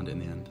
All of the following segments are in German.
hand in hand.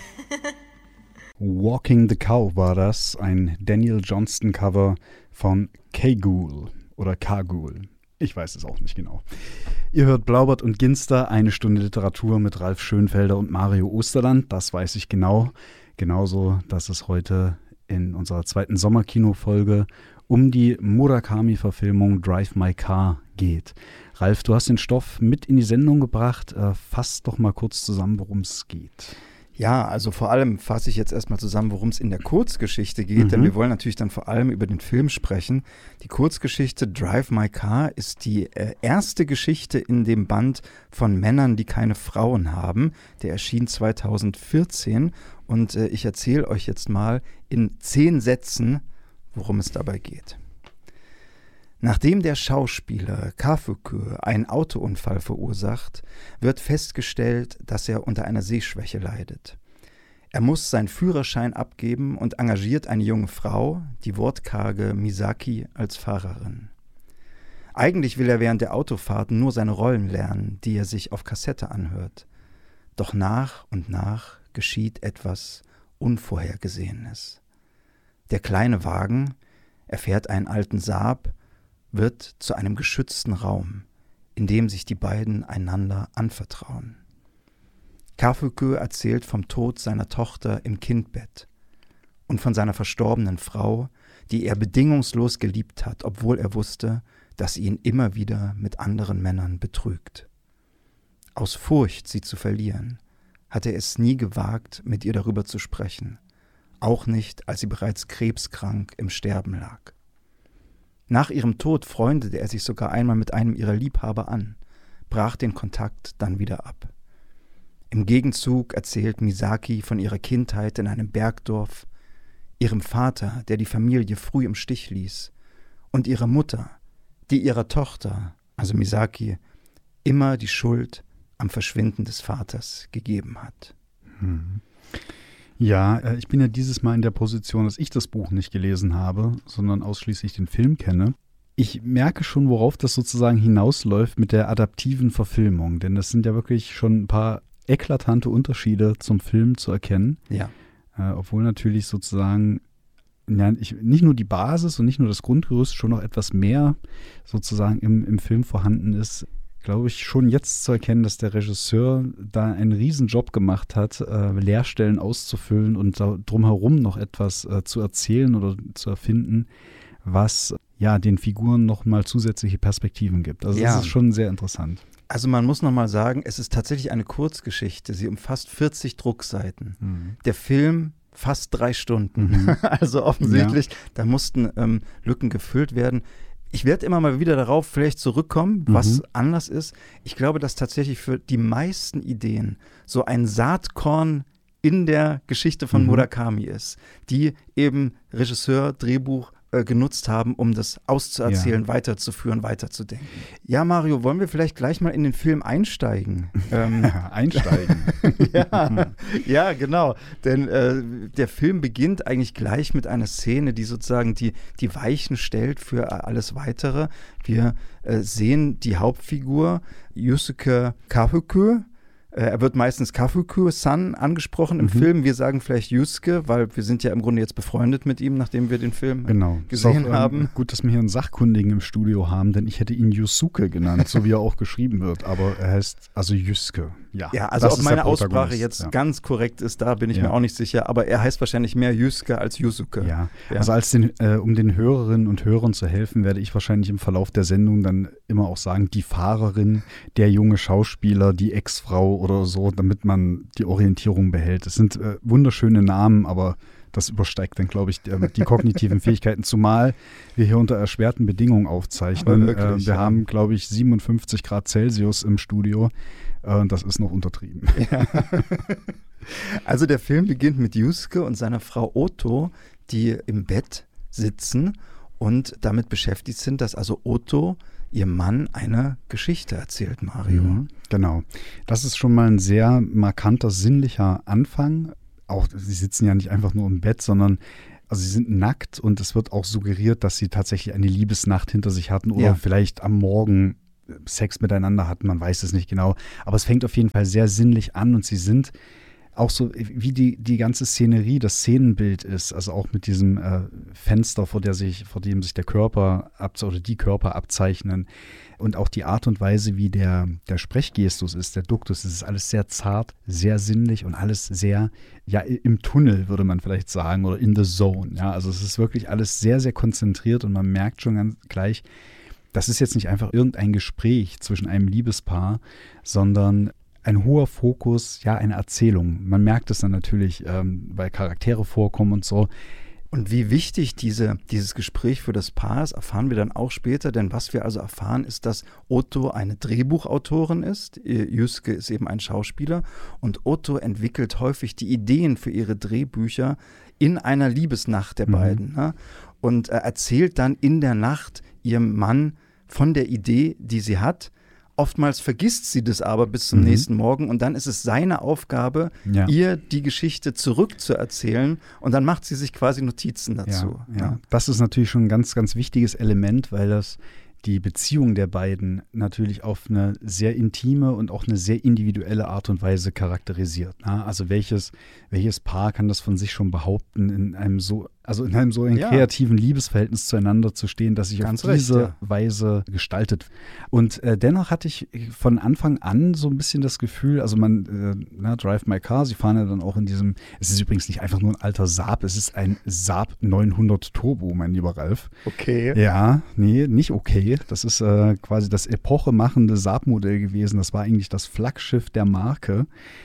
Walking the Cow war das, ein Daniel Johnston-Cover von K-Ghoul oder K-Ghoul. Ich weiß es auch nicht genau. Ihr hört Blaubart und Ginster, eine Stunde Literatur mit Ralf Schönfelder und Mario Osterland. Das weiß ich genau. Genauso, dass es heute in unserer zweiten Sommerkino-Folge um die Murakami-Verfilmung Drive My Car geht. Ralf, du hast den Stoff mit in die Sendung gebracht. Fass doch mal kurz zusammen, worum es geht. Ja, also vor allem fasse ich jetzt erstmal zusammen, worum es in der Kurzgeschichte geht, denn wir wollen natürlich dann vor allem über den Film sprechen. Die Kurzgeschichte Drive My Car ist die erste Geschichte in dem Band von Männern, die keine Frauen haben. Der erschien 2014 und ich erzähle euch jetzt mal in 10 Sätzen, worum es dabei geht. Nachdem der Schauspieler Kafuku einen Autounfall verursacht, wird festgestellt, dass er unter einer Sehschwäche leidet. Er muss seinen Führerschein abgeben und engagiert eine junge Frau, die wortkarge Misaki, als Fahrerin. Eigentlich will er während der Autofahrten nur seine Rollen lernen, die er sich auf Kassette anhört. Doch nach und nach geschieht etwas Unvorhergesehenes. Der kleine Wagen, er fährt einen alten Saab, wird zu einem geschützten Raum, in dem sich die beiden einander anvertrauen. Kafuku erzählt vom Tod seiner Tochter im Kindbett und von seiner verstorbenen Frau, die er bedingungslos geliebt hat, obwohl er wusste, dass sie ihn immer wieder mit anderen Männern betrügt. Aus Furcht, sie zu verlieren, hat er es nie gewagt, mit ihr darüber zu sprechen, auch nicht, als sie bereits krebskrank im Sterben lag. Nach ihrem Tod freundete er sich sogar einmal mit einem ihrer Liebhaber an, brach den Kontakt dann wieder ab. Im Gegenzug erzählt Misaki von ihrer Kindheit in einem Bergdorf, ihrem Vater, der die Familie früh im Stich ließ, und ihrer Mutter, die ihrer Tochter, also Misaki, immer die Schuld am Verschwinden des Vaters gegeben hat. Ja, ich bin ja dieses Mal in der Position, dass ich das Buch nicht gelesen habe, sondern ausschließlich den Film kenne. Ich merke schon, worauf das sozusagen hinausläuft mit der adaptiven Verfilmung, denn das sind ja wirklich schon ein paar eklatante Unterschiede zum Film zu erkennen. Ja. Obwohl natürlich sozusagen nicht nur die Basis und nicht nur das Grundgerüst, schon noch etwas mehr sozusagen im Film vorhanden ist. Glaube ich, schon jetzt zu erkennen, dass der Regisseur da einen riesen Job gemacht hat, Leerstellen auszufüllen und da drumherum noch etwas zu erzählen oder zu erfinden, was ja den Figuren nochmal zusätzliche Perspektiven gibt. Also das ist schon sehr interessant. Also man muss nochmal sagen, es ist tatsächlich eine Kurzgeschichte. Sie umfasst 40 Druckseiten. Der Film fast 3 Stunden. Also offensichtlich, da mussten Lücken gefüllt werden. Ich werde immer mal wieder darauf vielleicht zurückkommen, was anders ist. Ich glaube, dass tatsächlich für die meisten Ideen so ein Saatkorn in der Geschichte von Murakami ist, die eben Regisseur, Drehbuch genutzt haben, um das auszuerzählen, weiterzuführen, weiterzudenken. Ja, Mario, wollen wir vielleicht gleich mal in den Film einsteigen? Einsteigen? ja, genau. Denn der Film beginnt eigentlich gleich mit einer Szene, die sozusagen die Weichen stellt für alles Weitere. Wir sehen die Hauptfigur, Yusuke Kafuku. Er wird meistens Kafuku-san angesprochen im Film. Wir sagen vielleicht Yusuke, weil wir sind ja im Grunde jetzt befreundet mit ihm, nachdem wir den Film gesehen haben. Gut, dass wir hier einen Sachkundigen im Studio haben, denn ich hätte ihn Yusuke genannt, so wie er auch geschrieben wird. Aber er heißt also Yusuke. Ja, also ob meine Aussprache jetzt ganz korrekt ist, da bin ich mir auch nicht sicher. Aber er heißt wahrscheinlich mehr Yusuke als Yusuke. Ja. Also um den Hörerinnen und Hörern zu helfen, werde ich wahrscheinlich im Verlauf der Sendung dann immer auch sagen, die Fahrerin, der junge Schauspieler, die Ex-Frau oder so, damit man die Orientierung behält. Es sind wunderschöne Namen, aber das übersteigt dann, glaube ich, die kognitiven Fähigkeiten, zumal wir hier unter erschwerten Bedingungen aufzeichnen. Wir haben, glaube ich, 57 Grad Celsius im Studio. Das ist noch untertrieben. Ja. Also der Film beginnt mit Yusuke und seiner Frau Oto, die im Bett sitzen und damit beschäftigt sind, dass also Oto, ihr Mann, eine Geschichte erzählt, Mario. Genau. Das ist schon mal ein sehr markanter, sinnlicher Anfang. Auch sie sitzen ja nicht einfach nur im Bett, sondern also sie sind nackt und es wird auch suggeriert, dass sie tatsächlich eine Liebesnacht hinter sich hatten oder vielleicht am Morgen Sex miteinander hatten, man weiß es nicht genau. Aber es fängt auf jeden Fall sehr sinnlich an und sie sind auch so, wie die ganze Szenerie, das Szenenbild ist, also auch mit diesem Fenster, vor dem sich der Körper oder die Körper abzeichnen und auch die Art und Weise, wie der Sprechgestus ist, der Duktus, das ist alles sehr zart, sehr sinnlich und alles sehr, ja, im Tunnel, würde man vielleicht sagen, oder in the zone. Ja, also es ist wirklich alles sehr, sehr konzentriert und man merkt schon ganz gleich, das ist jetzt nicht einfach irgendein Gespräch zwischen einem Liebespaar, sondern ein hoher Fokus, ja, eine Erzählung. Man merkt es dann natürlich, weil Charaktere vorkommen und so. Und wie wichtig dieses Gespräch für das Paar ist, erfahren wir dann auch später. Denn was wir also erfahren, ist, dass Otto eine Drehbuchautorin ist. Jyske ist eben ein Schauspieler. Und Otto entwickelt häufig die Ideen für ihre Drehbücher in einer Liebesnacht der beiden. Ne? Und erzählt dann in der Nacht ihrem Mann von der Idee, die sie hat. Oftmals vergisst sie das aber bis zum nächsten Morgen und dann ist es seine Aufgabe, ihr die Geschichte zurückzuerzählen und dann macht sie sich quasi Notizen dazu. Ja. Das ist natürlich schon ein ganz, ganz wichtiges Element, weil das die Beziehung der beiden natürlich auf eine sehr intime und auch eine sehr individuelle Art und Weise charakterisiert. Ne? Also welches Paar kann das von sich schon behaupten, in einem so kreativen Liebesverhältnis zueinander zu stehen, dass sich auf diese Weise gestaltet. Und dennoch hatte ich von Anfang an so ein bisschen das Gefühl, also Drive My Car, sie fahren ja dann auch in diesem, es ist übrigens nicht einfach nur ein alter Saab, es ist ein Saab 900 Turbo, mein lieber Ralf. Okay. Ja, nee, nicht okay. Das ist quasi das epochemachende Saab-Modell gewesen. Das war eigentlich das Flaggschiff der Marke.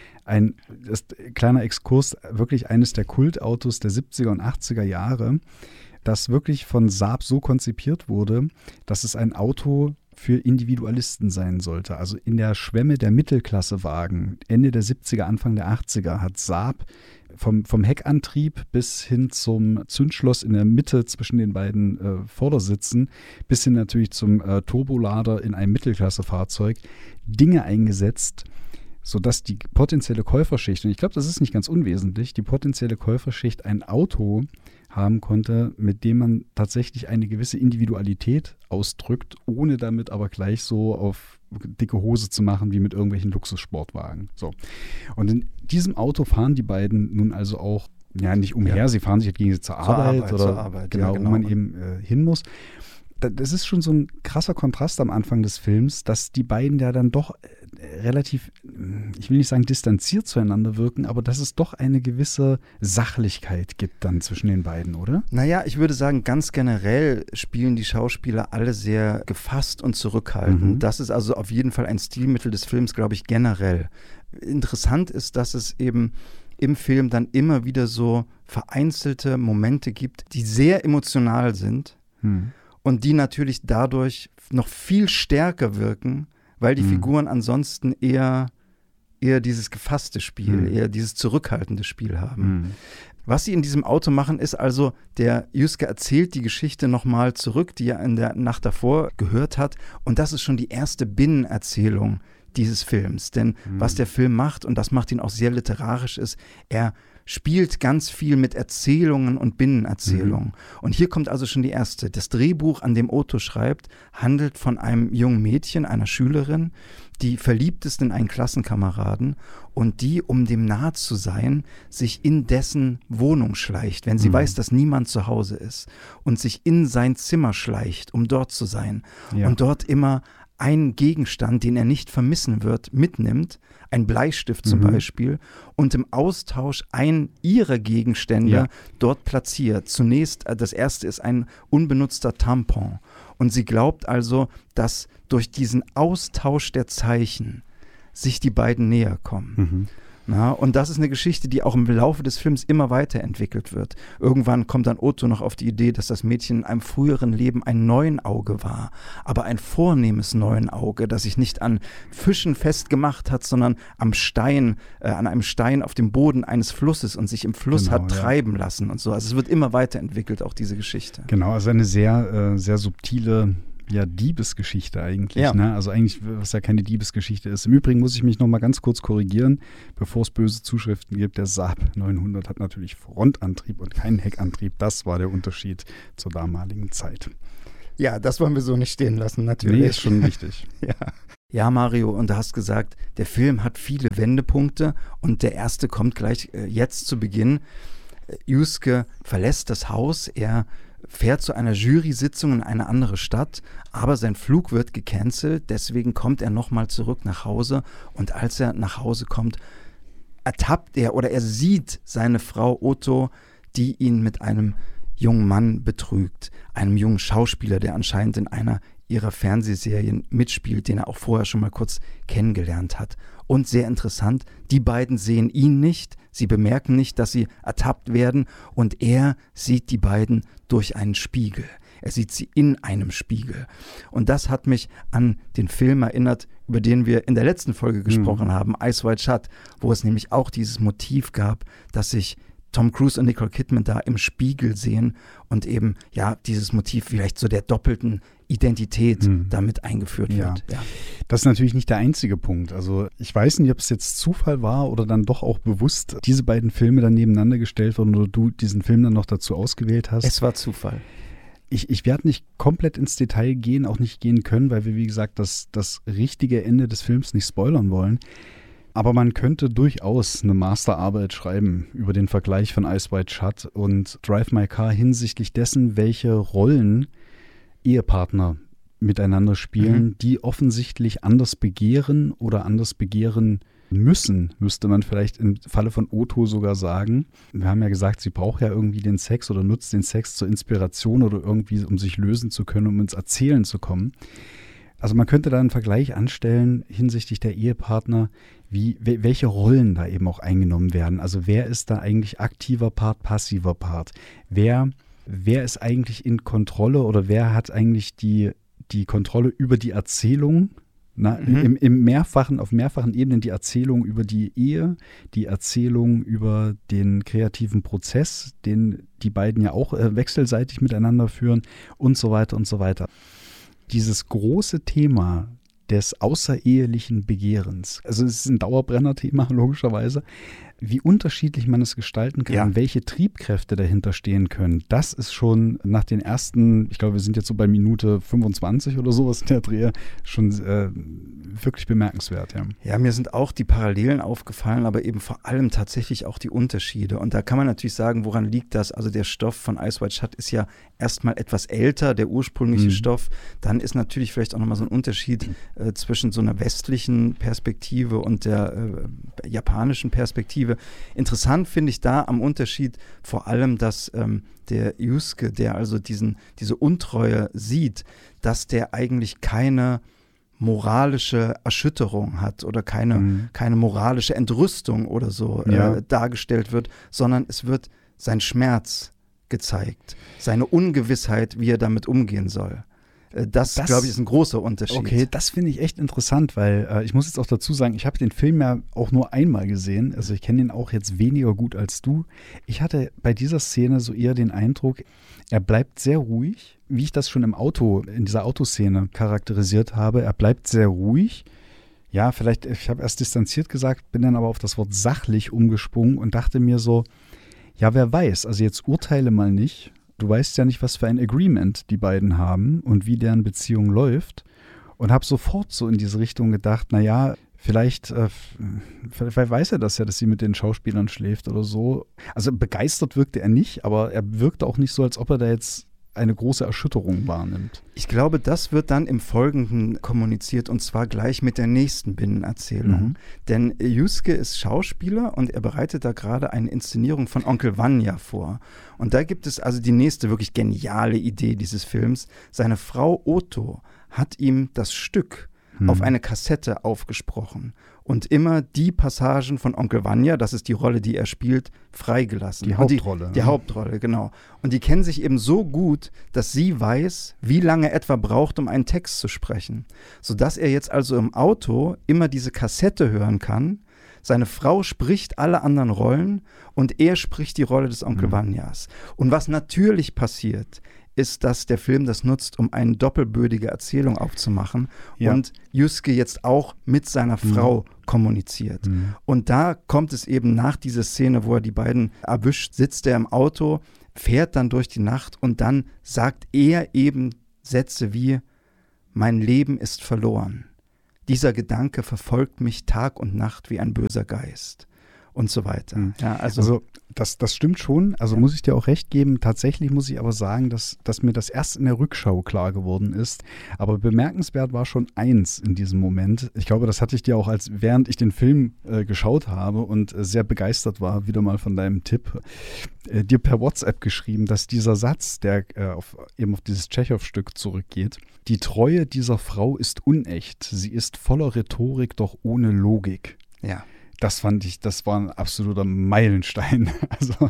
Kleiner Exkurs, wirklich eines der Kultautos der 70er und 80er Jahre, das wirklich von Saab so konzipiert wurde, dass es ein Auto für Individualisten sein sollte. Also in der Schwemme der Mittelklassewagen, Ende der 70er, Anfang der 80er, hat Saab vom Heckantrieb bis hin zum Zündschloss in der Mitte zwischen den beiden Vordersitzen, bis hin natürlich zum Turbolader in einem Mittelklassefahrzeug, Dinge eingesetzt, sodass die potenzielle Käuferschicht, und ich glaube, das ist nicht ganz unwesentlich, die potenzielle Käuferschicht ein Auto haben konnte, mit dem man tatsächlich eine gewisse Individualität ausdrückt, ohne damit aber gleich so auf dicke Hose zu machen wie mit irgendwelchen Luxussportwagen. So. Und in diesem Auto fahren die beiden nun also auch, ja, nicht umher, sie fahren sich entgegen zur Arbeit, genau, wo man eben hin muss. Das ist schon so ein krasser Kontrast am Anfang des Films, dass die beiden ja dann doch relativ, ich will nicht sagen distanziert zueinander wirken, aber dass es doch eine gewisse Sachlichkeit gibt dann zwischen den beiden, oder? Naja, ich würde sagen, ganz generell spielen die Schauspieler alle sehr gefasst und zurückhaltend. Das ist also auf jeden Fall ein Stilmittel des Films, glaube ich, generell. Interessant ist, dass es eben im Film dann immer wieder so vereinzelte Momente gibt, die sehr emotional sind. Und die natürlich dadurch noch viel stärker wirken, weil die Figuren ansonsten eher dieses gefasste Spiel, eher dieses zurückhaltende Spiel haben. Was sie in diesem Auto machen, ist also, der Jyske erzählt die Geschichte nochmal zurück, die er in der Nacht davor gehört hat. Und das ist schon die erste Binnenerzählung dieses Films. Denn was der Film macht, und das macht ihn auch sehr literarisch, ist, er spielt ganz viel mit Erzählungen und Binnenerzählungen. Und hier kommt also schon die erste. Das Drehbuch, an dem Otto schreibt, handelt von einem jungen Mädchen, einer Schülerin, die verliebt ist in einen Klassenkameraden und die, um dem nahe zu sein, sich in dessen Wohnung schleicht, wenn sie weiß, dass niemand zu Hause ist, und sich in sein Zimmer schleicht, um dort zu sein. Ja. Und dort immer einen Gegenstand, den er nicht vermissen wird, mitnimmt, ein Bleistift zum Beispiel, und im Austausch einen ihrer Gegenstände dort platziert. Zunächst, das erste ist ein unbenutzter Tampon. Und sie glaubt also, dass durch diesen Austausch der Zeichen sich die beiden näher kommen. Na, und das ist eine Geschichte, die auch im Laufe des Films immer weiterentwickelt wird. Irgendwann kommt dann Otto noch auf die Idee, dass das Mädchen in einem früheren Leben ein Neuenauge war, aber ein vornehmes Neuenauge, das sich nicht an Fischen festgemacht hat, sondern am Stein, an einem Stein auf dem Boden eines Flusses und sich im Fluss hat treiben lassen und so. Also es wird immer weiterentwickelt, auch diese Geschichte. Genau, also eine sehr, sehr subtile Diebesgeschichte eigentlich. Ne? Also eigentlich, was ja keine Diebesgeschichte ist. Im Übrigen muss ich mich noch mal ganz kurz korrigieren, bevor es böse Zuschriften gibt. Der Saab 900 hat natürlich Frontantrieb und keinen Heckantrieb. Das war der Unterschied zur damaligen Zeit. Ja, das wollen wir so nicht stehen lassen, natürlich. Nee, ist schon wichtig. Ja, Mario, und du hast gesagt, der Film hat viele Wendepunkte und der erste kommt gleich jetzt zu Beginn. Yusuke verlässt das Haus, er fährt zu einer Jury-Sitzung in eine andere Stadt, aber sein Flug wird gecancelt, deswegen kommt er nochmal zurück nach Hause und als er nach Hause kommt, ertappt er oder er sieht seine Frau Oto, die ihn mit einem jungen Mann betrügt, einem jungen Schauspieler, der anscheinend in einer ihrer Fernsehserien mitspielt, den er auch vorher schon mal kurz kennengelernt hat. Und sehr interessant, die beiden sehen ihn nicht, sie bemerken nicht, dass sie ertappt werden und er sieht die beiden durch einen Spiegel. Er sieht sie in einem Spiegel. Und das hat mich an den Film erinnert, über den wir in der letzten Folge gesprochen haben, Eyes Wide Shut, wo es nämlich auch dieses Motiv gab, dass sich Tom Cruise und Nicole Kidman da im Spiegel sehen und eben, ja, dieses Motiv vielleicht so der doppelten Identität damit eingeführt wird. Ja. Das ist natürlich nicht der einzige Punkt. Also ich weiß nicht, ob es jetzt Zufall war oder dann doch auch bewusst diese beiden Filme dann nebeneinander gestellt wurden oder du diesen Film dann noch dazu ausgewählt hast. Es war Zufall. Ich werde nicht komplett ins Detail gehen, auch nicht gehen können, weil wir, wie gesagt, das richtige Ende des Films nicht spoilern wollen. Aber man könnte durchaus eine Masterarbeit schreiben über den Vergleich von Eyes Wide Shut und Drive My Car hinsichtlich dessen, welche Rollen Ehepartner miteinander spielen, die offensichtlich anders begehren oder anders begehren müssen, müsste man vielleicht im Falle von Oto sogar sagen. Wir haben ja gesagt, sie braucht ja irgendwie den Sex oder nutzt den Sex zur Inspiration oder irgendwie, um sich lösen zu können, um ins Erzählen zu kommen. Also man könnte da einen Vergleich anstellen hinsichtlich der Ehepartner, welche Rollen da eben auch eingenommen werden. Also wer ist da eigentlich aktiver Part, passiver Part? Wer ist eigentlich in Kontrolle oder wer hat eigentlich die Kontrolle über die Erzählung? Auf mehrfachen Ebenen die Erzählung über die Ehe, die Erzählung über den kreativen Prozess, den die beiden ja auch wechselseitig miteinander führen und so weiter und so weiter. Dieses große Thema des außerehelichen Begehrens, also es ist ein Dauerbrenner-Thema logischerweise, wie unterschiedlich man es gestalten kann und welche Triebkräfte dahinter stehen können, das ist schon nach den ersten, ich glaube, wir sind jetzt so bei Minute 25 oder sowas in der Dreh, schon wirklich bemerkenswert. Ja, mir sind auch die Parallelen aufgefallen, aber eben vor allem tatsächlich auch die Unterschiede. Und da kann man natürlich sagen, woran liegt das? Also der Stoff von Eyes Wide Shut ist ja erstmal etwas älter, der ursprüngliche Stoff. Dann ist natürlich vielleicht auch nochmal so ein Unterschied zwischen so einer westlichen Perspektive und der japanischen Perspektive. Interessant finde ich da am Unterschied vor allem, dass der Yusuke, der also diese Untreue sieht, dass der eigentlich keine moralische Erschütterung hat oder keine moralische Entrüstung oder so dargestellt wird, sondern es wird sein Schmerz gezeigt, seine Ungewissheit, wie er damit umgehen soll. Das glaube ich, ist ein großer Unterschied. Okay, das finde ich echt interessant, weil ich muss jetzt auch dazu sagen, ich habe den Film ja auch nur einmal gesehen. Also ich kenne ihn auch jetzt weniger gut als du. Ich hatte bei dieser Szene so eher den Eindruck, er bleibt sehr ruhig, wie ich das schon in dieser Autoszene charakterisiert habe. Er bleibt sehr ruhig. Ja, vielleicht, ich habe erst distanziert gesagt, bin dann aber auf das Wort sachlich umgesprungen und dachte mir so, ja, wer weiß, also jetzt urteile mal nicht. Du weißt ja nicht, was für ein Agreement die beiden haben und wie deren Beziehung läuft. Und habe sofort so in diese Richtung gedacht, naja, vielleicht weiß er das ja, dass sie mit den Schauspielern schläft oder so. Also begeistert wirkte er nicht, aber er wirkte auch nicht so, als ob er da jetzt eine große Erschütterung wahrnimmt. Ich glaube, das wird dann im Folgenden kommuniziert und zwar gleich mit der nächsten Binnenerzählung. Denn Yusuke ist Schauspieler und er bereitet da gerade eine Inszenierung von Onkel Vanya vor. Und da gibt es also die nächste wirklich geniale Idee dieses Films. Seine Frau Oto hat ihm das Stück auf eine Kassette aufgesprochen und immer die Passagen von Onkel Vanya, das ist die Rolle, die er spielt, freigelassen. Die Hauptrolle. Die Hauptrolle, genau. Und die kennen sich eben so gut, dass sie weiß, wie lange etwa braucht, um einen Text zu sprechen. Sodass er jetzt also im Auto immer diese Kassette hören kann. Seine Frau spricht alle anderen Rollen und er spricht die Rolle des Onkel Vanyas. Und was natürlich passiert, ist, dass der Film das nutzt, um eine doppelbödige Erzählung aufzumachen und Yusuke jetzt auch mit seiner Frau kommuniziert. Und da kommt es eben nach dieser Szene, wo er die beiden erwischt, sitzt er im Auto, fährt dann durch die Nacht und dann sagt er eben Sätze wie: Mein Leben ist verloren. dieser Gedanke verfolgt mich Tag und Nacht wie ein böser Geist und so weiter. Ja, also das stimmt schon, also muss ich dir auch recht geben. Tatsächlich muss ich aber sagen, dass mir das erst in der Rückschau klar geworden ist. Aber bemerkenswert war schon eins in diesem Moment. Ich glaube, das hatte ich dir auch, während ich den Film geschaut habe und sehr begeistert war, wieder mal von deinem Tipp, dir per WhatsApp geschrieben, dass dieser Satz, der eben auf dieses Tschechow-Stück zurückgeht, die Treue dieser Frau ist unecht. Sie ist voller Rhetorik, doch ohne Logik. Ja. Das fand ich, das war ein absoluter Meilenstein. Also.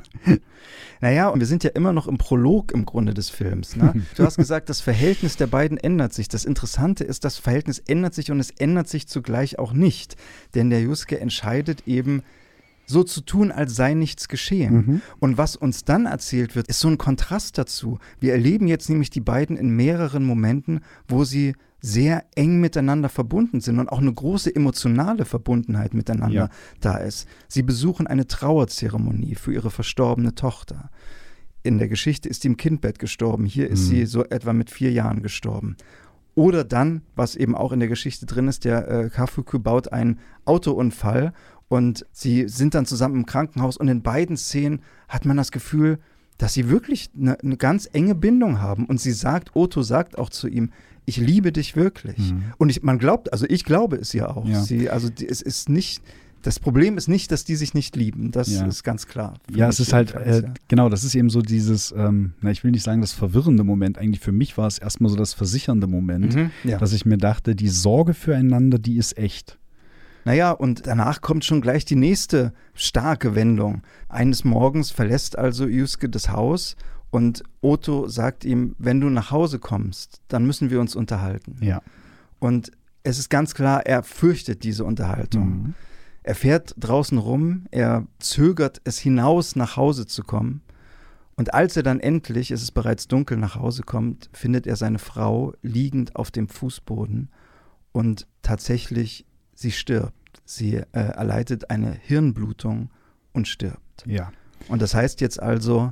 Naja, und wir sind ja immer noch im Prolog im Grunde des Films. Ne? Du hast gesagt, das Verhältnis der beiden ändert sich. Das Interessante ist, das Verhältnis ändert sich und es ändert sich zugleich auch nicht. Denn der Juske entscheidet eben, so zu tun, als sei nichts geschehen. Und was uns dann erzählt wird, ist so ein Kontrast dazu. Wir erleben jetzt nämlich die beiden in mehreren Momenten, wo sie sehr eng miteinander verbunden sind und auch eine große emotionale Verbundenheit miteinander da ist. Sie besuchen eine Trauerzeremonie für ihre verstorbene Tochter. In der Geschichte ist sie im Kindbett gestorben. Hier ist sie so etwa mit 4 Jahren gestorben. Oder dann, was eben auch in der Geschichte drin ist, der Kafuku baut einen Autounfall und sie sind dann zusammen im Krankenhaus und in beiden Szenen hat man das Gefühl, dass sie wirklich eine ganz enge Bindung haben. Und Otto sagt auch zu ihm, ich liebe dich wirklich. Und ich glaube es ja auch. Ja. Es ist nicht, das Problem ist nicht, dass die sich nicht lieben. Das ist ganz klar. Ja, es ist halt, genau, das ist eben so dieses, ich will nicht sagen das verwirrende Moment. Eigentlich für mich war es erstmal so das versichernde Moment, dass ich mir dachte, die Sorge füreinander, die ist echt. Naja, und danach kommt schon gleich die nächste starke Wendung. Eines Morgens verlässt also Juske das Haus und Otto sagt ihm, wenn du nach Hause kommst, dann müssen wir uns unterhalten. Ja. Und es ist ganz klar, er fürchtet diese Unterhaltung. Er fährt draußen rum, er zögert es hinaus, nach Hause zu kommen. Und als er dann endlich, es ist bereits dunkel, nach Hause kommt, findet er seine Frau liegend auf dem Fußboden und tatsächlich sie stirbt. Sie erleidet eine Hirnblutung und stirbt. Ja. Und das heißt jetzt also,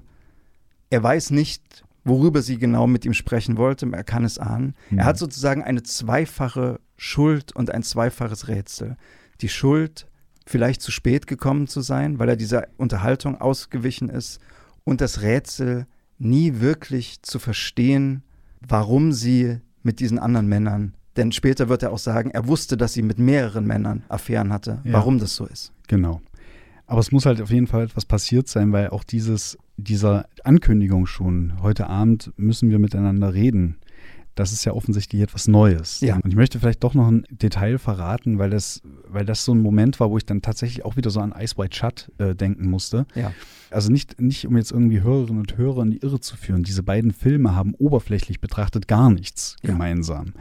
er weiß nicht, worüber sie genau mit ihm sprechen wollte, er kann es ahnen. Er hat sozusagen eine zweifache Schuld und ein zweifaches Rätsel. Die Schuld, vielleicht zu spät gekommen zu sein, weil er dieser Unterhaltung ausgewichen ist, und das Rätsel, nie wirklich zu verstehen, warum sie mit diesen anderen Männern, denn später wird er auch sagen, er wusste, dass sie mit mehreren Männern Affären hatte, warum das so ist. Genau. Aber es muss halt auf jeden Fall etwas passiert sein, weil auch dieser Ankündigung schon, heute Abend müssen wir miteinander reden, das ist ja offensichtlich etwas Neues. Ja. Und ich möchte vielleicht doch noch ein Detail verraten, weil das so ein Moment war, wo ich dann tatsächlich auch wieder so an Eyes Wide Shut denken musste. Ja. Also nicht, um jetzt irgendwie Hörerinnen und Hörer in die Irre zu führen. Diese beiden Filme haben oberflächlich betrachtet gar nichts gemeinsam.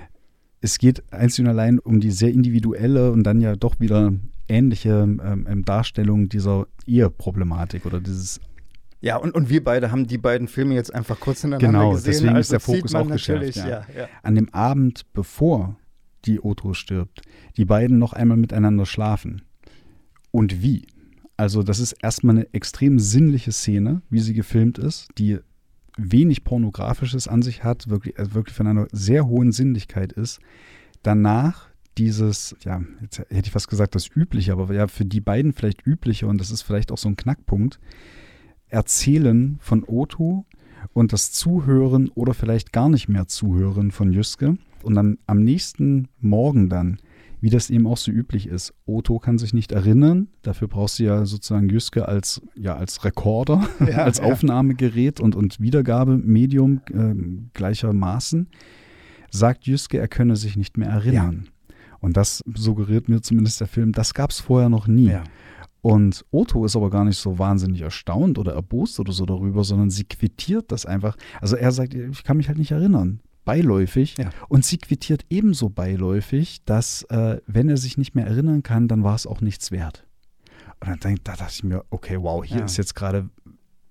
Es geht einzig und allein um die sehr individuelle und dann ja doch wieder ähnliche Darstellung dieser Eheproblematik oder dieses. Ja, und wir beide haben die beiden Filme jetzt einfach kurz hintereinander gesehen. Genau, deswegen ist der Also Fokus auch geschärft. Ja. An dem Abend, bevor die Otto stirbt, die beiden noch einmal miteinander schlafen. Und wie? Also das ist erstmal eine extrem sinnliche Szene, wie sie gefilmt ist, die wenig Pornografisches an sich hat, wirklich von einer sehr hohen Sinnlichkeit ist. Danach dieses, jetzt hätte ich fast gesagt, das Übliche, aber ja für die beiden vielleicht Übliche, und das ist vielleicht auch so ein Knackpunkt, Erzählen von Otto und das Zuhören oder vielleicht gar nicht mehr Zuhören von Juske. Und dann am nächsten Morgen dann, wie das eben auch so üblich ist, Otto kann sich nicht erinnern, dafür brauchst du ja sozusagen Juske als Rekorder, als Aufnahmegerät und Wiedergabemedium gleichermaßen, sagt Juske, er könne sich nicht mehr erinnern. Ja. Und das suggeriert mir zumindest der Film, das gab es vorher noch nie. Ja. Und Otto ist aber gar nicht so wahnsinnig erstaunt oder erbost oder so darüber, sondern sie quittiert das einfach. Also er sagt, ich kann mich halt nicht erinnern, beiläufig. Ja. Und sie quittiert ebenso beiläufig, dass wenn er sich nicht mehr erinnern kann, dann war es auch nichts wert. Und dann da dachte ich mir, okay, wow, hier ist jetzt gerade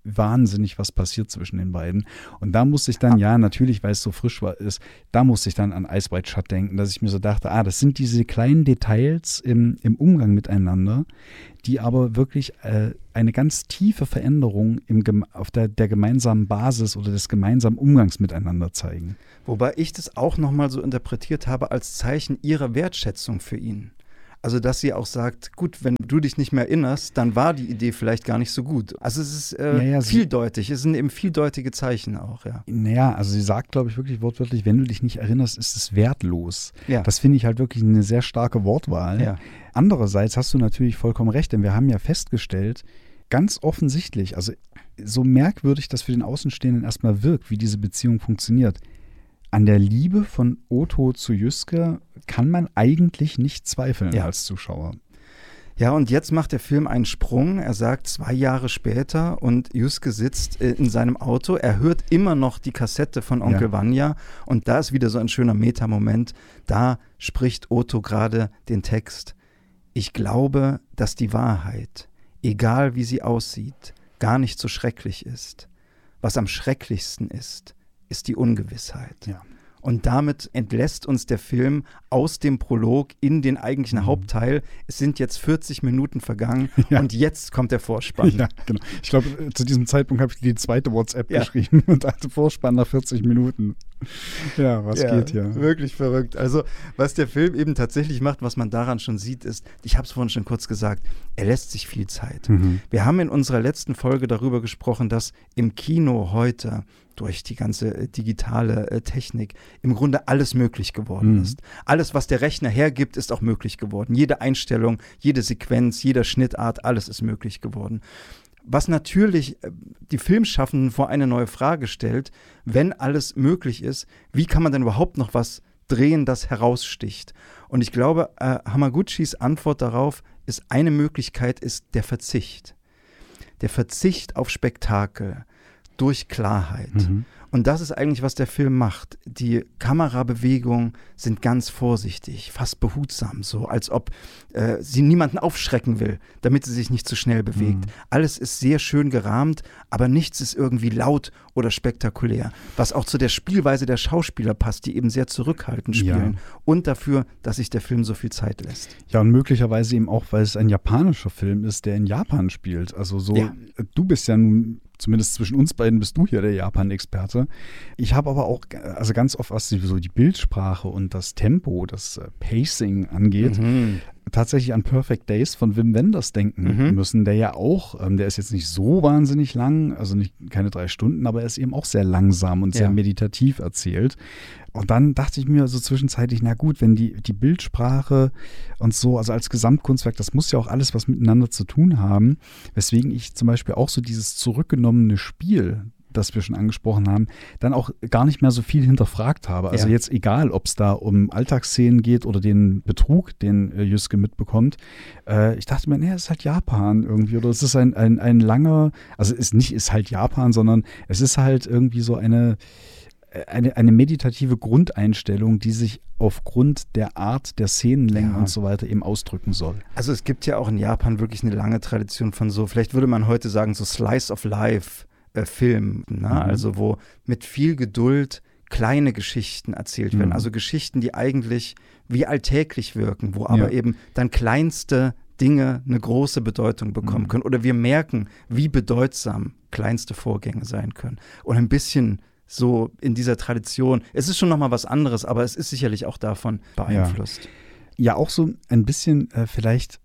wahnsinnig, was passiert zwischen den beiden. Und da musste ich dann, ja, natürlich, weil es so frisch ist, da musste ich dann an Eyes Wide Shut denken, dass ich mir so dachte, das sind diese kleinen Details im Umgang miteinander, die aber wirklich eine ganz tiefe Veränderung auf der gemeinsamen Basis oder des gemeinsamen Umgangs miteinander zeigen. Wobei ich das auch nochmal so interpretiert habe als Zeichen ihrer Wertschätzung für ihn. Also, dass sie auch sagt, gut, wenn du dich nicht mehr erinnerst, dann war die Idee vielleicht gar nicht so gut. Also es ist vieldeutig, es sind eben vieldeutige Zeichen auch, ja. Naja, also sie sagt, glaube ich, wirklich wortwörtlich, wenn du dich nicht erinnerst, ist es wertlos. Ja. Das finde ich halt wirklich eine sehr starke Wortwahl. Ja. Andererseits hast du natürlich vollkommen recht, denn wir haben ja festgestellt, ganz offensichtlich, also so merkwürdig das für den Außenstehenden erstmal wirkt, wie diese Beziehung funktioniert. An der Liebe von Otto zu Jyske kann man eigentlich nicht zweifeln als Zuschauer. Ja, und jetzt macht der Film einen Sprung. Er sagt 2 Jahre später und Jyske sitzt in seinem Auto. Er hört immer noch die Kassette von Onkel Vanya und da ist wieder so ein schöner Meta-Moment. Da spricht Otto gerade den Text: Ich glaube, dass die Wahrheit, egal wie sie aussieht, gar nicht so schrecklich ist. Was am schrecklichsten ist die Ungewissheit. Ja. Und damit entlässt uns der Film aus dem Prolog in den eigentlichen Hauptteil. Es sind jetzt 40 Minuten vergangen und jetzt kommt der Vorspann. Ja, genau. Ich glaube, zu diesem Zeitpunkt habe ich die zweite WhatsApp geschrieben und dachte, Vorspann nach 40 Minuten. Ja, was geht hier? Wirklich verrückt. Also, was der Film eben tatsächlich macht, was man daran schon sieht, ist, ich habe es vorhin schon kurz gesagt, er lässt sich viel Zeit. Wir haben in unserer letzten Folge darüber gesprochen, dass im Kino heute durch die ganze digitale Technik im Grunde alles möglich geworden ist. Alles, was der Rechner hergibt, ist auch möglich geworden. Jede Einstellung, jede Sequenz, jeder Schnittart, alles ist möglich geworden. Was natürlich die Filmschaffenden vor eine neue Frage stellt: Wenn alles möglich ist, wie kann man denn überhaupt noch was drehen, das heraussticht? Und ich glaube, Hamaguchis Antwort darauf ist, eine Möglichkeit ist der Verzicht. Der Verzicht auf Spektakel durch Klarheit. Und das ist eigentlich, was der Film macht. Die Kamerabewegungen sind ganz vorsichtig, fast behutsam, so als ob sie niemanden aufschrecken will, damit sie sich nicht zu schnell bewegt. Alles ist sehr schön gerahmt, aber nichts ist irgendwie laut oder spektakulär, was auch zu der Spielweise der Schauspieler passt, die eben sehr zurückhaltend spielen und dafür, dass sich der Film so viel Zeit lässt. Ja, und möglicherweise eben auch, weil es ein japanischer Film ist, der in Japan spielt. Also du bist ja nun, zumindest zwischen uns beiden bist du hier der Japan-Experte. Ich habe aber auch, also ganz oft, was so die Bildsprache und das Tempo, das Pacing angeht, tatsächlich an Perfect Days von Wim Wenders denken müssen, der ja auch, der ist jetzt nicht so wahnsinnig lang, also keine 3 Stunden, aber er ist eben auch sehr langsam und sehr meditativ erzählt. Und dann dachte ich mir so zwischenzeitlich, na gut, wenn die Bildsprache und so, also als Gesamtkunstwerk, das muss ja auch alles was miteinander zu tun haben, weswegen ich zum Beispiel auch so dieses zurückgenommene Spiel, das wir schon angesprochen haben, dann auch gar nicht mehr so viel hinterfragt habe. Also jetzt egal, ob es da um Alltagsszenen geht oder den Betrug, den Jyske mitbekommt. Ich dachte mir, es ist halt Japan irgendwie, oder es ist ein langer, also es ist halt Japan, sondern es ist halt irgendwie so eine meditative Grundeinstellung, die sich aufgrund der Art der Szenenlängen und so weiter eben ausdrücken soll. Also es gibt ja auch in Japan wirklich eine lange Tradition von so, vielleicht würde man heute sagen, so Slice of Life Film, also wo mit viel Geduld kleine Geschichten erzählt werden, also Geschichten, die eigentlich wie alltäglich wirken, wo aber eben dann kleinste Dinge eine große Bedeutung bekommen können oder wir merken, wie bedeutsam kleinste Vorgänge sein können und ein bisschen so in dieser Tradition. Es ist schon nochmal was anderes, aber es ist sicherlich auch davon beeinflusst. Ja, auch so ein bisschen vielleicht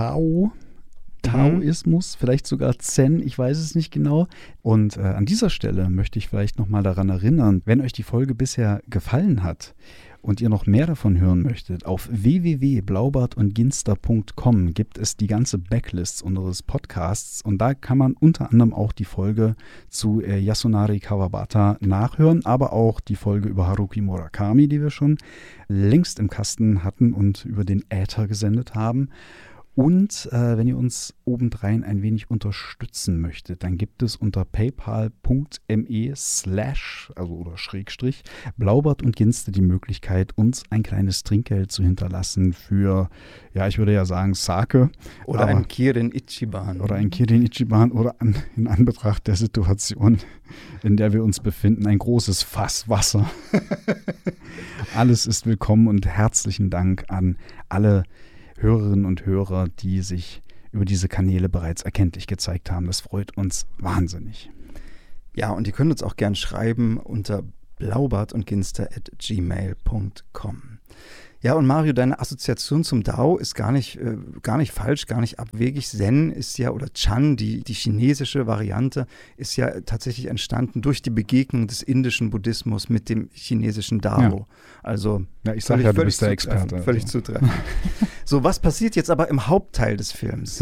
Taoismus, vielleicht sogar Zen, ich weiß es nicht genau. Und an dieser Stelle möchte ich vielleicht nochmal daran erinnern, wenn euch die Folge bisher gefallen hat und ihr noch mehr davon hören möchtet, auf www.blaubartundginster.com gibt es die ganze Backlist unseres Podcasts und da kann man unter anderem auch die Folge zu Yasunari Kawabata nachhören, aber auch die Folge über Haruki Murakami, die wir schon längst im Kasten hatten und über den Äther gesendet haben. Und wenn ihr uns obendrein ein wenig unterstützen möchtet, dann gibt es unter paypal.me/ oder Schrägstrich Blaubart und Ginste die Möglichkeit, uns ein kleines Trinkgeld zu hinterlassen für, ja, ich würde ja sagen Sake. Oder ein Kirin Ichiban. Oder ein Kirin Ichiban oder in Anbetracht der Situation, in der wir uns befinden, ein großes Fass Wasser. Alles ist willkommen und herzlichen Dank an alle Hörerinnen und Hörer, die sich über diese Kanäle bereits erkenntlich gezeigt haben. Das freut uns wahnsinnig. Ja, und ihr könnt uns auch gern schreiben unter blaubartundginster@gmail.com. Ja, und Mario, deine Assoziation zum Dao ist gar nicht falsch, gar nicht abwegig. Zen ist ja, oder Chan, die chinesische Variante, ist ja tatsächlich entstanden durch die Begegnung des indischen Buddhismus mit dem chinesischen Dao. Ja. Also ja, ich sage ja, du bist der Experte. Völlig zutreffend. So, was passiert jetzt aber im Hauptteil des Films?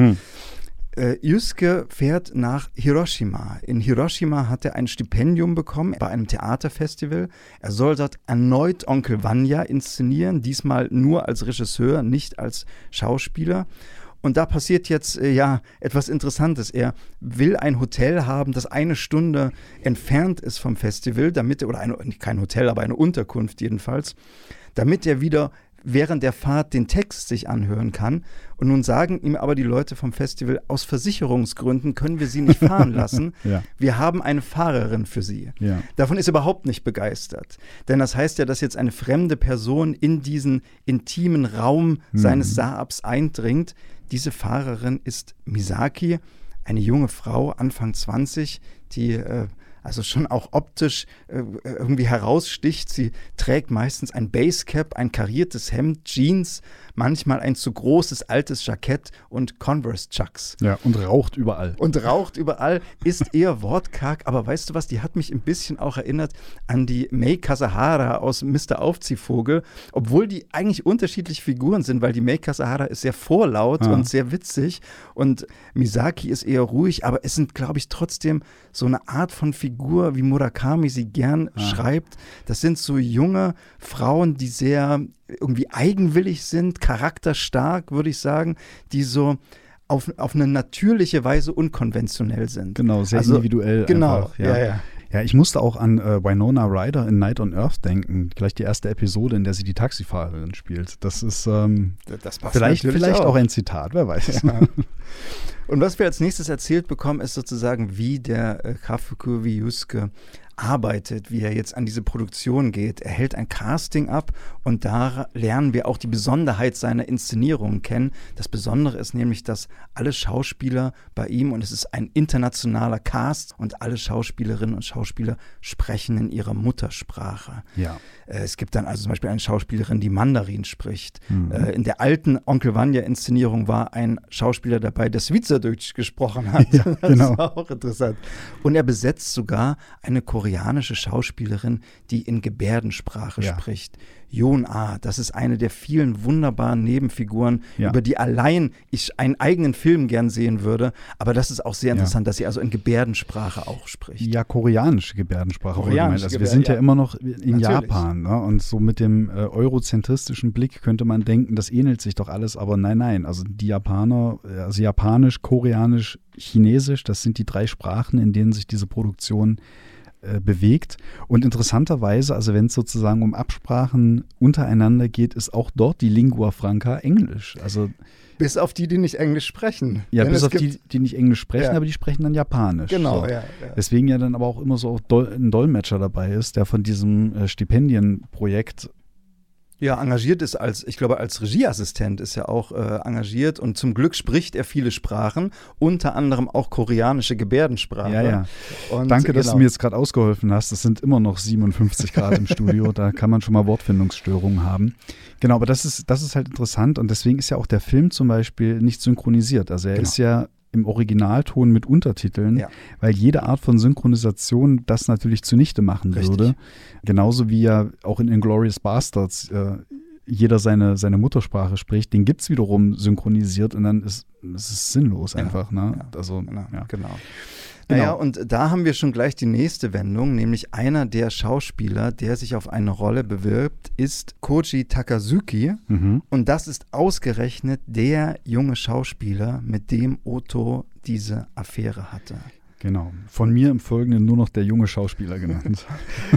Yusuke fährt nach Hiroshima. In Hiroshima hat er ein Stipendium bekommen bei einem Theaterfestival. Er soll dort erneut Onkel Vanya inszenieren, diesmal nur als Regisseur, nicht als Schauspieler. Und da passiert jetzt etwas Interessantes. Er will ein Hotel haben, das 1 Stunde entfernt ist vom Festival, kein Hotel, aber eine Unterkunft jedenfalls, damit er wieder während der Fahrt den Text sich anhören kann. Und nun sagen ihm aber die Leute vom Festival, aus Versicherungsgründen können wir sie nicht fahren lassen. Ja. Wir haben eine Fahrerin für sie. Ja. Davon ist er überhaupt nicht begeistert. Denn das heißt ja, dass jetzt eine fremde Person in diesen intimen Raum seines Saabs eindringt. Diese Fahrerin ist Misaki, eine junge Frau, Anfang 20, die also schon auch optisch irgendwie heraussticht. Sie trägt meistens ein Basecap, ein kariertes Hemd, Jeans, manchmal ein zu großes altes Jackett und Converse-Chucks. Ja, und raucht überall. Ist eher wortkarg, aber weißt du was, die hat mich ein bisschen auch erinnert an die Mei Kasahara aus Mr. Aufziehvogel, obwohl die eigentlich unterschiedliche Figuren sind, weil die Mei Kasahara ist sehr vorlaut und sehr witzig und Misaki ist eher ruhig, aber es sind, glaube ich, trotzdem so eine Art von Figur, wie Murakami sie gern schreibt. Das sind so junge Frauen, die sehr irgendwie eigenwillig sind, charakterstark, würde ich sagen, die so auf eine natürliche Weise unkonventionell sind. Genau, sehr individuell. Genau, einfach, ja. Ja, ich musste auch an Winona Ryder in Night on Earth denken. Gleich die erste Episode, in der sie die Taxifahrerin spielt. Das ist das passt vielleicht auch ein Zitat, wer weiß. Ja. Und was wir als nächstes erzählt bekommen, ist sozusagen, wie der Kafukuvi Yusuke arbeitet, wie er jetzt an diese Produktion geht. Er hält ein Casting ab und da lernen wir auch die Besonderheit seiner Inszenierung kennen. Das Besondere ist nämlich, dass alle Schauspieler bei ihm, und es ist ein internationaler Cast, und alle Schauspielerinnen und Schauspieler sprechen in ihrer Muttersprache. Ja. Es gibt dann also zum Beispiel eine Schauspielerin, die Mandarin spricht. In der alten Onkel Vanya-Inszenierung war ein Schauspieler dabei, der Schweizerdeutsch gesprochen hat. Ja, genau. Das war auch interessant. Und er besetzt sogar eine koreanische Schauspielerin, die in Gebärdensprache spricht. Yoon Ah, das ist eine der vielen wunderbaren Nebenfiguren, über die allein ich einen eigenen Film gern sehen würde. Aber das ist auch sehr interessant, dass sie also in Gebärdensprache auch spricht. Ja, koreanische Gebärdensprache. Also wir sind ja immer noch in Japan, ne? Und so mit dem eurozentristischen Blick könnte man denken, das ähnelt sich doch alles, aber nein. Also die Japaner, also Japanisch, Koreanisch, Chinesisch, das sind die 3 Sprachen, in denen sich diese Produktion bewegt. Und interessanterweise, also wenn es sozusagen um Absprachen untereinander geht, ist auch dort die Lingua Franca Englisch. Also bis auf die nicht Englisch sprechen. Ja, bis auf die nicht Englisch sprechen, aber die sprechen dann Japanisch. Genau, so. ja. Deswegen ja dann aber auch immer so ein Dolmetscher dabei ist, der von diesem Stipendienprojekt engagiert ist als Regieassistent ist er auch engagiert, und zum Glück spricht er viele Sprachen, unter anderem auch koreanische Gebärdensprache. Ja. Und danke, dass du mir jetzt gerade ausgeholfen hast. Es sind immer noch 57 Grad im Studio, da kann man schon mal Wortfindungsstörungen haben. Genau, aber das ist halt interessant, und deswegen ist ja auch der Film zum Beispiel nicht synchronisiert. Also er ist ja im Originalton mit Untertiteln, weil jede Art von Synchronisation das natürlich zunichte machen würde. Genauso wie ja auch in Inglourious Basterds jeder seine Muttersprache spricht, den gibt es wiederum synchronisiert, und dann ist es sinnlos einfach. Ne? Genau. Genau. Naja, und da haben wir schon gleich die nächste Wendung, nämlich einer der Schauspieler, der sich auf eine Rolle bewirbt, ist Koji Takazuki. Und das ist ausgerechnet der junge Schauspieler, mit dem Otto diese Affäre hatte. Genau. Von mir im Folgenden nur noch der junge Schauspieler genannt.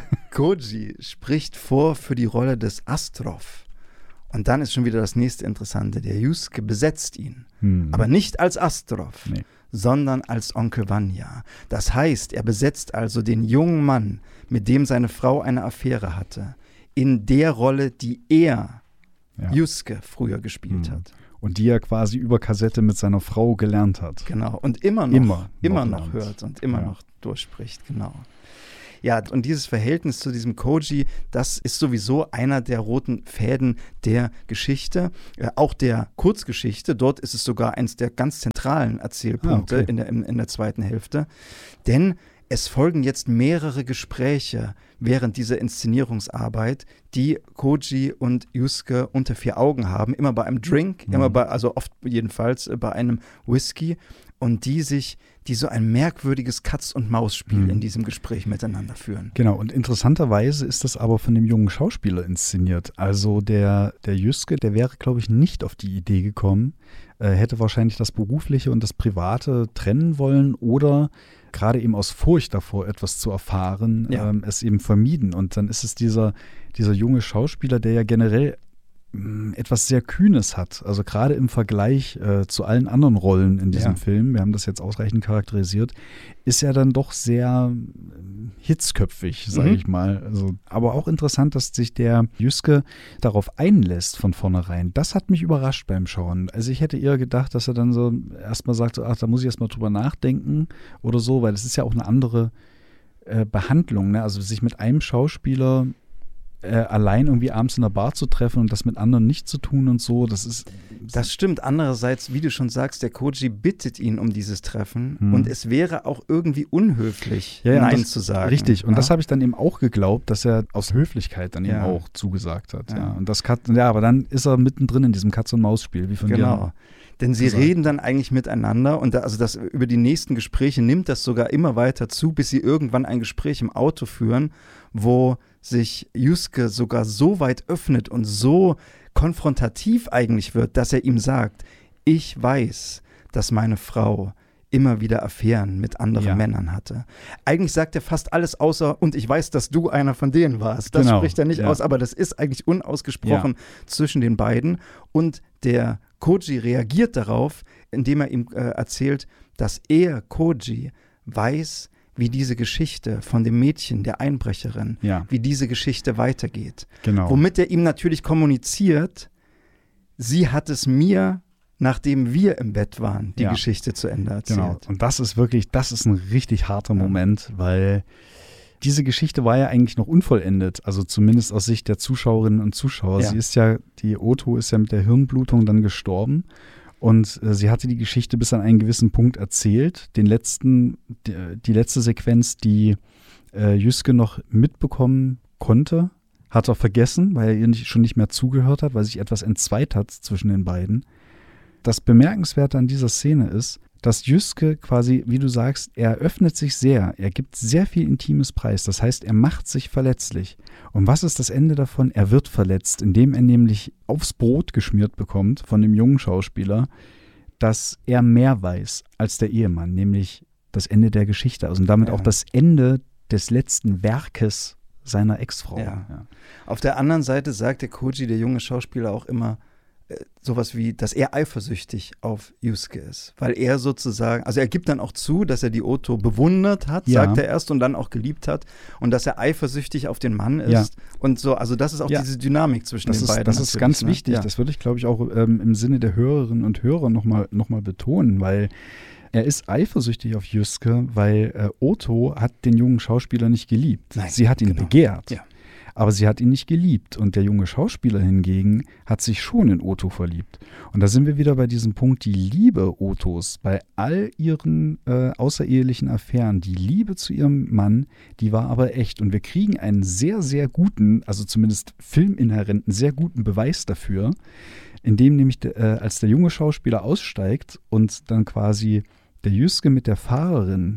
Koji spricht für die Rolle des Astrov. Und dann ist schon wieder das nächste Interessante. Der Yusuke besetzt ihn. Aber nicht als Astrov, sondern als Onkel Vanya. Das heißt, er besetzt also den jungen Mann, mit dem seine Frau eine Affäre hatte, in der Rolle, die er, Yusuke, früher gespielt hat. Und die er quasi über Kassette mit seiner Frau gelernt hat. Genau, und immer noch hört und immer noch durchspricht, genau. Ja, und dieses Verhältnis zu diesem Koji, das ist sowieso einer der roten Fäden der Geschichte, auch der Kurzgeschichte. Dort ist es sogar eines der ganz zentralen Erzählpunkte in der zweiten Hälfte. Denn es folgen jetzt mehrere Gespräche während dieser Inszenierungsarbeit, die Koji und Yusuke unter vier Augen haben, immer bei einem Drink, also oft jedenfalls bei einem Whisky, und die so ein merkwürdiges Katz-und-Maus-Spiel in diesem Gespräch miteinander führen. Genau, und interessanterweise ist das aber von dem jungen Schauspieler inszeniert. Also der Yusuke, der wäre, glaube ich, nicht auf die Idee gekommen, hätte wahrscheinlich das Berufliche und das Private trennen wollen oder gerade eben aus Furcht davor, etwas zu erfahren, es eben vermieden. Und dann ist es dieser junge Schauspieler, der ja generell etwas sehr Kühnes hat. Also gerade im Vergleich zu allen anderen Rollen in diesem Film, wir haben das jetzt ausreichend charakterisiert, ist er dann doch sehr hitzköpfig, sage ich mal. Also, aber auch interessant, dass sich der Yusuke darauf einlässt von vornherein. Das hat mich überrascht beim Schauen. Also ich hätte eher gedacht, dass er dann so erstmal sagt, so, ach, da muss ich erstmal drüber nachdenken oder so, weil es ist ja auch eine andere Behandlung, ne? Also sich mit einem Schauspieler allein irgendwie abends in der Bar zu treffen und das mit anderen nicht zu tun und so, das stimmt. Andererseits, wie du schon sagst, der Koji bittet ihn um dieses Treffen und es wäre auch irgendwie unhöflich, Nein zu sagen. Richtig, und das habe ich dann eben auch geglaubt, dass er aus Höflichkeit dann eben auch zugesagt hat. Ja. Und aber dann ist er mittendrin in diesem Katz-und-Maus-Spiel, wie von dir. Denn sie reden dann eigentlich miteinander und über die nächsten Gespräche nimmt das sogar immer weiter zu, bis sie irgendwann ein Gespräch im Auto führen, wo sich Yusuke sogar so weit öffnet und so konfrontativ eigentlich wird, dass er ihm sagt, ich weiß, dass meine Frau immer wieder Affären mit anderen Männern hatte. Eigentlich sagt er fast alles außer, und ich weiß, dass du einer von denen warst. Das spricht er nicht aus, aber das ist eigentlich unausgesprochen zwischen den beiden. Und der Koji reagiert darauf, indem er ihm erzählt, dass er, Koji, weiß, wie diese Geschichte von dem Mädchen, der Einbrecherin, wie diese Geschichte weitergeht. Genau. Womit er ihm natürlich kommuniziert, sie hat es mir, nachdem wir im Bett waren, die Geschichte zu Ende erzählt. Genau. Und das ist ein richtig harter Moment, weil diese Geschichte war ja eigentlich noch unvollendet, also zumindest aus Sicht der Zuschauerinnen und Zuschauer. Die Otto ist ja mit der Hirnblutung dann gestorben. Und sie hatte die Geschichte bis an einen gewissen Punkt erzählt. Die letzte Sequenz, die Yusuke noch mitbekommen konnte, hat er vergessen, weil er ihr schon nicht mehr zugehört hat, weil sich etwas entzweit hat zwischen den beiden. Das Bemerkenswerte an dieser Szene ist, dass Yusuke quasi, wie du sagst, er öffnet sich sehr, er gibt sehr viel Intimes preis. Das heißt, er macht sich verletzlich. Und was ist das Ende davon? Er wird verletzt, indem er nämlich aufs Brot geschmiert bekommt von dem jungen Schauspieler, dass er mehr weiß als der Ehemann, nämlich das Ende der Geschichte. Also und damit auch das Ende des letzten Werkes seiner Ex-Frau. Ja. Auf der anderen Seite sagt der Koji, der junge Schauspieler, auch immer sowas wie, dass er eifersüchtig auf Yusuke ist. Weil er sozusagen, also er gibt dann auch zu, dass er die Otto bewundert hat, sagt er erst, und dann auch geliebt hat. Und dass er eifersüchtig auf den Mann ist. Und so, also das ist auch diese Dynamik zwischen den beiden. Das ist ganz wichtig. Ja. Das würde ich, glaube ich, auch im Sinne der Hörerinnen und Hörer noch mal betonen, weil er ist eifersüchtig auf Yusuke, weil Otto hat den jungen Schauspieler nicht geliebt. Nein, sie hat ihn begehrt. Ja. Aber sie hat ihn nicht geliebt. Und der junge Schauspieler hingegen hat sich schon in Otto verliebt. Und da sind wir wieder bei diesem Punkt, die Liebe Ottos, bei all ihren außerehelichen Affären, die Liebe zu ihrem Mann, die war aber echt. Und wir kriegen einen sehr, sehr guten, also zumindest filminhärenten, sehr guten Beweis dafür, indem nämlich, als der junge Schauspieler aussteigt und dann quasi der Yusuke mit der Fahrerin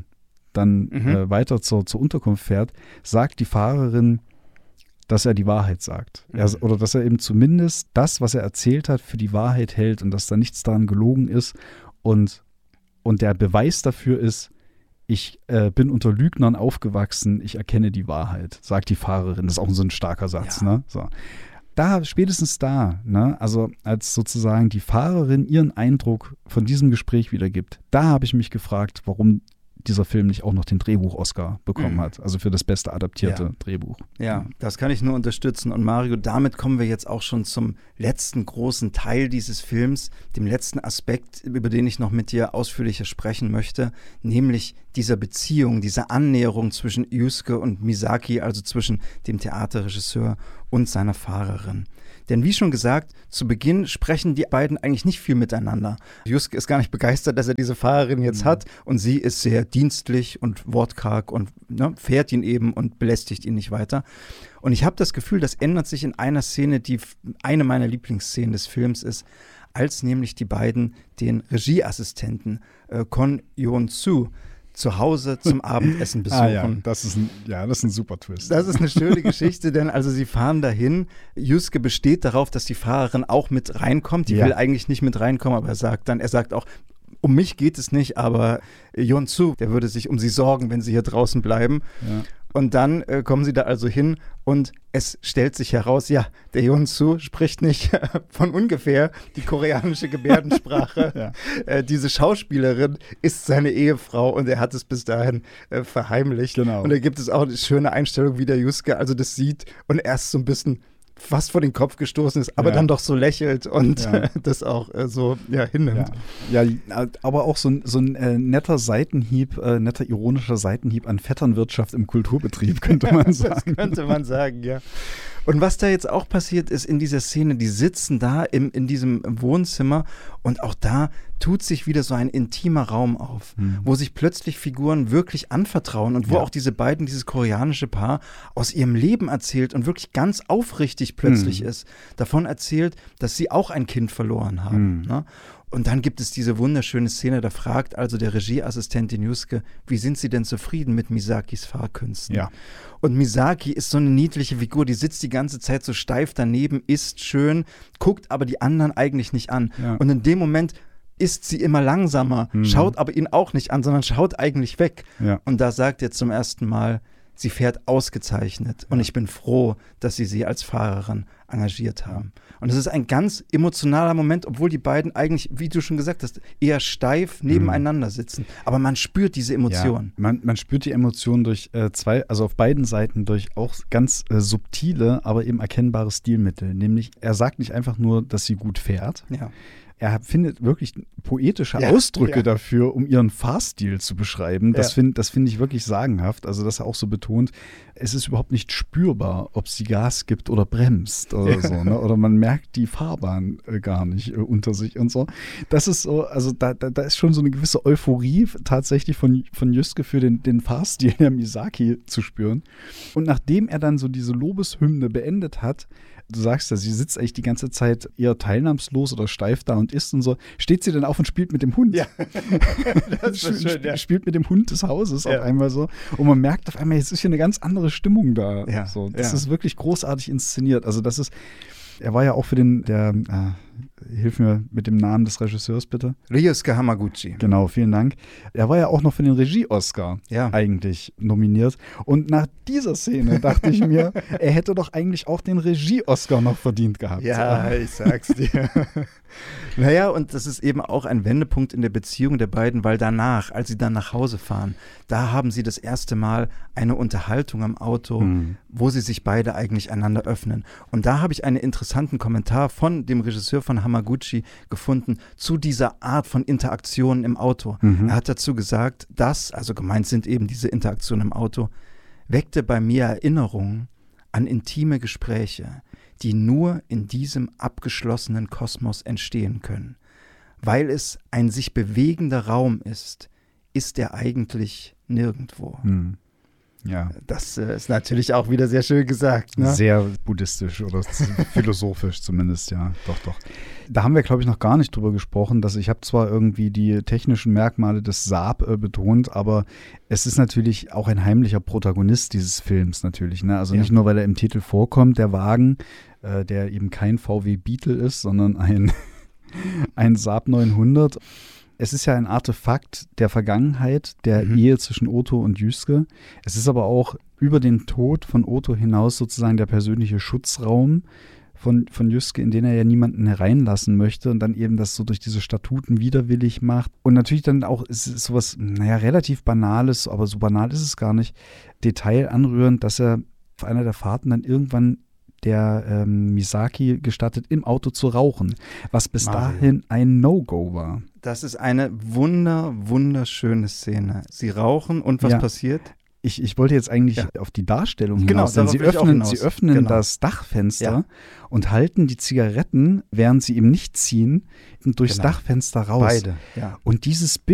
dann weiter zur Unterkunft fährt, sagt die Fahrerin, dass er die Wahrheit sagt. Oder dass er eben zumindest das, was er erzählt hat, für die Wahrheit hält und dass da nichts daran gelogen ist. Und der Beweis dafür ist, ich bin unter Lügnern aufgewachsen, ich erkenne die Wahrheit, sagt die Fahrerin. Das ist auch so ein starker Satz. Ja. Ne? So. Spätestens da, ne? Also als sozusagen die Fahrerin ihren Eindruck von diesem Gespräch wiedergibt, da habe ich mich gefragt, warum dieser Film nicht auch noch den Drehbuch-Oscar bekommen hat, also für das beste adaptierte Drehbuch. Ja, das kann ich nur unterstützen. Und Mario, damit kommen wir jetzt auch schon zum letzten großen Teil dieses Films, dem letzten Aspekt, über den ich noch mit dir ausführlicher sprechen möchte, nämlich dieser Beziehung, dieser Annäherung zwischen Yusuke und Misaki, also zwischen dem Theaterregisseur und seiner Fahrerin. Denn wie schon gesagt, zu Beginn sprechen die beiden eigentlich nicht viel miteinander. Yusuke ist gar nicht begeistert, dass er diese Fahrerin jetzt hat und sie ist sehr dienstlich und wortkarg und fährt ihn eben und belästigt ihn nicht weiter. Und ich habe das Gefühl, das ändert sich in einer Szene, die eine meiner Lieblingsszenen des Films ist, als nämlich die beiden den Regieassistenten Kon Yeon-soo zu Hause zum Abendessen besuchen. Das ist ein super Twist. Das ist eine schöne Geschichte, denn also sie fahren dahin. Yusuke besteht darauf, dass die Fahrerin auch mit reinkommt. Die will eigentlich nicht mit reinkommen, aber er sagt auch, um mich geht es nicht, aber Yeon-soo, der würde sich um sie sorgen, wenn sie hier draußen bleiben. Ja. Und dann kommen sie da also hin und es stellt sich heraus, der Yeon-soo spricht nicht von ungefähr die koreanische Gebärdensprache. Diese Schauspielerin ist seine Ehefrau und er hat es bis dahin verheimlicht. Genau. Und da gibt es auch eine schöne Einstellung, wie der Yusuke also das sieht und erst so ein bisschen fast vor den Kopf gestoßen ist, aber dann doch so lächelt und das auch so hinnimmt. Ja, aber auch so ein netter Seitenhieb, netter ironischer Seitenhieb an Vetternwirtschaft im Kulturbetrieb, könnte man sagen. Das könnte man sagen, ja. Und was da jetzt auch passiert ist in dieser Szene, die sitzen da in diesem Wohnzimmer und auch da tut sich wieder so ein intimer Raum auf, wo sich plötzlich Figuren wirklich anvertrauen und wo auch dieses koreanische Paar aus ihrem Leben erzählt und wirklich ganz aufrichtig plötzlich ist, davon erzählt, dass sie auch ein Kind verloren haben. Ne? Und dann gibt es diese wunderschöne Szene, da fragt also der Regieassistent den Yusuke, wie sind Sie denn zufrieden mit Misakis Fahrkünsten? Ja. Und Misaki ist so eine niedliche Figur, die sitzt die ganze Zeit so steif daneben, isst schön, guckt aber die anderen eigentlich nicht an. Ja. Und in dem Moment isst sie immer langsamer, schaut aber ihn auch nicht an, sondern schaut eigentlich weg. Ja. Und da sagt er zum ersten Mal, sie fährt ausgezeichnet und ich bin froh, dass sie als Fahrerin engagiert haben. Und es ist ein ganz emotionaler Moment, obwohl die beiden eigentlich, wie du schon gesagt hast, eher steif nebeneinander sitzen. Aber man spürt diese Emotionen. Ja, man spürt die Emotionen durch auf beiden Seiten durch auch ganz subtile, aber eben erkennbare Stilmittel. Nämlich, er sagt nicht einfach nur, dass sie gut fährt. Ja. Er findet wirklich poetische Ausdrücke dafür, um ihren Fahrstil zu beschreiben. Das finde ich wirklich sagenhaft. Also, dass er auch so betont, es ist überhaupt nicht spürbar, ob sie Gas gibt oder bremst oder so. Ne? Oder man merkt die Fahrbahn gar nicht unter sich und so. Das ist so, also da ist schon so eine gewisse Euphorie tatsächlich von Yusuke für den Fahrstil der Misaki zu spüren. Und nachdem er dann so diese Lobeshymne beendet hat, du sagst ja, sie sitzt eigentlich die ganze Zeit eher teilnahmslos oder steif da und isst und so. Steht sie dann auf und spielt mit dem Hund? Ja, das ist schön, ja. Spielt mit dem Hund des Hauses auf einmal so. Und man merkt auf einmal, jetzt ist hier eine ganz andere Stimmung da. Ja, so. Das ist wirklich großartig inszeniert. Also das ist, er war ja auch für hilf mir mit dem Namen des Regisseurs bitte. Ryusuke Hamaguchi. Genau, vielen Dank. Er war ja auch noch für den Regie-Oscar eigentlich nominiert. Und nach dieser Szene dachte ich mir, er hätte doch eigentlich auch den Regie-Oscar noch verdient gehabt. Ja, ich sag's dir. Naja, und das ist eben auch ein Wendepunkt in der Beziehung der beiden, weil danach, als sie dann nach Hause fahren, da haben sie das erste Mal eine Unterhaltung am Auto, wo sie sich beide eigentlich einander öffnen. Und da habe ich einen interessanten Kommentar von dem Regisseur von Hamaguchi gefunden zu dieser Art von Interaktionen im Auto. Er hat dazu gesagt, also gemeint sind eben diese Interaktionen im Auto, weckte bei mir Erinnerungen an intime Gespräche, die nur in diesem abgeschlossenen Kosmos entstehen können. Weil es ein sich bewegender Raum ist er eigentlich nirgendwo. Ja. Das ist natürlich auch wieder sehr schön gesagt. Ne? Sehr buddhistisch oder philosophisch zumindest, ja. Doch. Da haben wir, glaube ich, noch gar nicht drüber gesprochen, dass ich habe zwar irgendwie die technischen Merkmale des Saab betont, aber es ist natürlich auch ein heimlicher Protagonist dieses Films natürlich. Ne? Also nicht nur, weil er im Titel vorkommt, der Wagen, der eben kein VW Beetle ist, sondern ein Saab 900. Es ist ja ein Artefakt der Vergangenheit, der Ehe zwischen Otto und Jyske. Es ist aber auch über den Tod von Otto hinaus sozusagen der persönliche Schutzraum von Jyske, in den er ja niemanden hereinlassen möchte und dann eben das so durch diese Statuten widerwillig macht. Und natürlich dann auch ist es sowas, relativ Banales, aber so banal ist es gar nicht, Detail anrührend, dass er auf einer der Fahrten dann irgendwann der Misaki gestattet, im Auto zu rauchen, was bis dahin ein No-Go war. Das ist eine wunderschöne Szene. Sie rauchen und was passiert? Ich wollte jetzt eigentlich auf die Darstellung hinaus, denn sie öffnen das Dachfenster und halten die Zigaretten, während sie eben nicht ziehen, durchs Dachfenster raus. Beide, ja. Und dieses Bild